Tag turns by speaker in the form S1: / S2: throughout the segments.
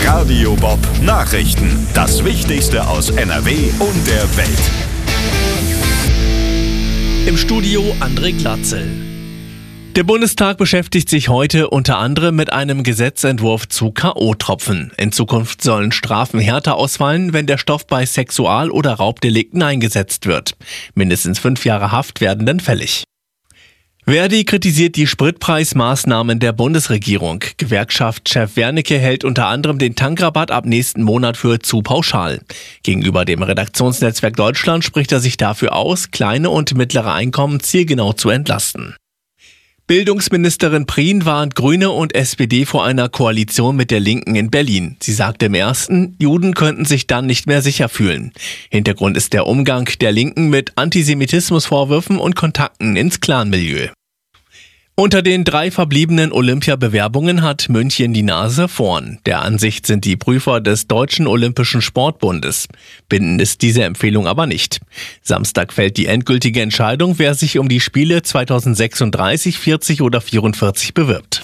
S1: Radio Bob Nachrichten. Das Wichtigste aus NRW und der Welt.
S2: Im Studio André Glatzel. Der Bundestag beschäftigt sich heute unter anderem mit einem Gesetzentwurf zu K.O.-Tropfen. In Zukunft sollen Strafen härter ausfallen, wenn der Stoff bei Sexual- oder Raubdelikten eingesetzt wird. Mindestens 5 Jahre Haft werden dann fällig. Verdi kritisiert die Spritpreismaßnahmen der Bundesregierung. Gewerkschaftschef Wernicke hält unter anderem den Tankrabatt ab nächsten Monat für zu pauschal. Gegenüber dem Redaktionsnetzwerk Deutschland spricht er sich dafür aus, kleine und mittlere Einkommen zielgenau zu entlasten. Bildungsministerin Prien warnt Grüne und SPD vor einer Koalition mit der Linken in Berlin. Sie sagte im ersten, Juden könnten sich dann nicht mehr sicher fühlen. Hintergrund ist der Umgang der Linken mit Antisemitismusvorwürfen und Kontakten ins Clanmilieu. Unter den 3 verbliebenen Olympiabewerbungen hat München die Nase vorn. Der Ansicht sind die Prüfer des Deutschen Olympischen Sportbundes. Bindend ist diese Empfehlung aber nicht. Samstag fällt die endgültige Entscheidung, wer sich um die Spiele 2036, 40 oder 44 bewirbt.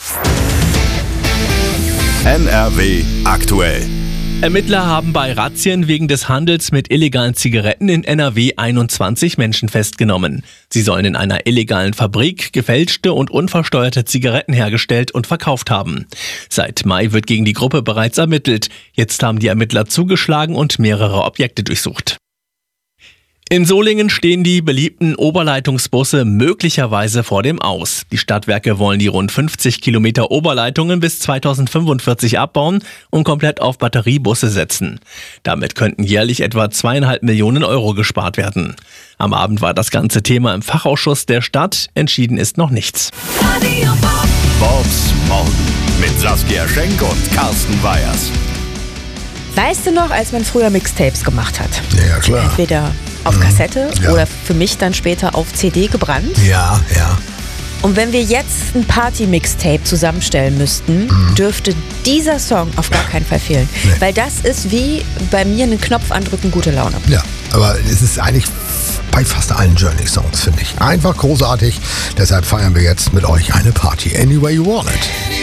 S1: NRW aktuell.
S2: Ermittler haben bei Razzien wegen des Handels mit illegalen Zigaretten in NRW 21 Menschen festgenommen. Sie sollen in einer illegalen Fabrik gefälschte und unversteuerte Zigaretten hergestellt und verkauft haben. Seit Mai wird gegen die Gruppe bereits ermittelt. Jetzt haben die Ermittler zugeschlagen und mehrere Objekte durchsucht. In Solingen stehen die beliebten Oberleitungsbusse möglicherweise vor dem Aus. Die Stadtwerke wollen die rund 50 Kilometer Oberleitungen bis 2045 abbauen und komplett auf Batteriebusse setzen. Damit könnten jährlich etwa 2,5 Millionen Euro gespart werden. Am Abend war das ganze Thema im Fachausschuss der Stadt. Entschieden ist noch nichts.
S1: Bobs Morgen mit Saskia Schenk und Carsten Weyers.
S3: Weißt du noch, als man früher Mixtapes gemacht hat?
S4: Ja, klar.
S3: Entweder auf Kassette oder für mich dann später auf CD gebrannt.
S4: Ja.
S3: Und wenn wir jetzt ein Party-Mixtape zusammenstellen müssten, dürfte dieser Song auf gar keinen Fall fehlen.
S4: Nee.
S3: Weil das ist wie bei mir einen Knopf andrücken, gute Laune.
S4: Ja, aber es ist eigentlich bei fast allen Journey-Songs, finde ich. Einfach großartig. Deshalb feiern wir jetzt mit euch eine Party. Any way you want it.